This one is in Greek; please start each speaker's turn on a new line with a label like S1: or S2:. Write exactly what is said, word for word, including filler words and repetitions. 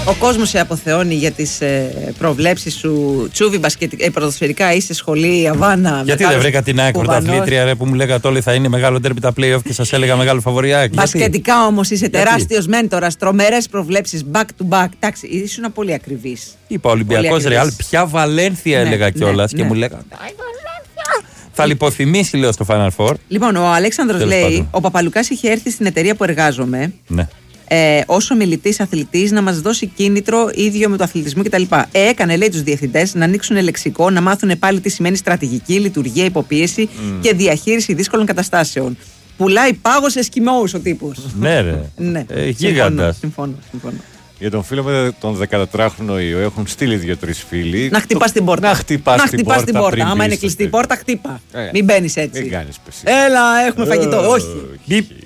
S1: Ο κόσμος σε αποθεώνει για τις ε, προβλέψεις σου. Τσούβι, μπασκετικά, ε, ποδοσφαιρικά, είσαι σχολή, Αβάνα.
S2: Γιατί δεν βρήκα την ΑΕΚ πρωταθλήτρια που μου λέγατε όλοι θα είναι μεγάλο τέρπι τα play-off και σας έλεγα μεγάλο φαβοριάκι.
S1: Μπασκετικά όμως είσαι τεράστιος μέντορας, τρομερές προβλέψεις back to back. Εντάξει, ήσουν πολύ ακριβής.
S2: Είπα Ολυμπιακός Ρεάλ, πια Βαλένθια ναι, έλεγα κιόλας ναι, και ναι. μου λέγανε. Θα λιποθυμήσει, λέω, στο Final Four.
S1: Λοιπόν, ο Αλέξανδρος λέει: πάντων. Ο Παπαλουκάς είχε έρθει στην εταιρεία που εργάζομαι.
S2: Ναι.
S1: Ε, όσο μιλητής αθλητής να μας δώσει κίνητρο ίδιο με το αθλητισμό κτλ. Ε, έκανε, λέει, τους διευθυντές να ανοίξουν λεξικό, να μάθουν πάλι τι σημαίνει στρατηγική, λειτουργία, υποπίεση mm. και διαχείριση δύσκολων καταστάσεων. Πουλάει πάγο σε σκιμώους ο τύπος.
S2: Ναι, ρε.
S1: ναι.
S2: Ε, γίγαντας.
S1: Συμφωνώ, συμφωνώ.
S3: Για τον φίλο με τον δεκατετράχρονο Ιω έχουν στείλει δύο-τρεις φίλοι.
S1: Να χτυπάς την πόρτα.
S3: Να χτυπάς
S1: να
S3: την
S1: χτυπάς
S3: πόρτα.
S1: Την πόρτα. Άμα είναι κλειστή η πόρτα, χτύπα. Ε, μην μπαίνεις έτσι.
S3: Μην κάνεις πεσί.
S1: Έλα, έχουμε φαγητό. Όχι.
S2: Μπιπ.